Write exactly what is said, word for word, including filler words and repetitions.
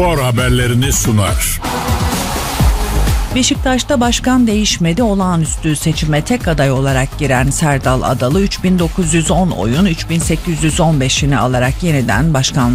Spor haberlerini sunar. Beşiktaş'ta başkan değişmedi. Olağanüstü seçime tek aday olarak giren Serdal Adalı üç bin dokuz yüz on oyun üç bin sekiz yüz on beşini alarak yeniden başkanlığa